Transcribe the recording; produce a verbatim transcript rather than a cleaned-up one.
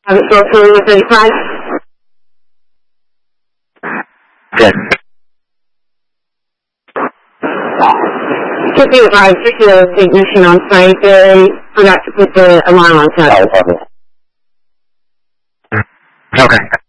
Have it sold for thirty-five? Yes. Just be advised, there's a technician on site. They forgot to put the alarm on top. Oh, okay.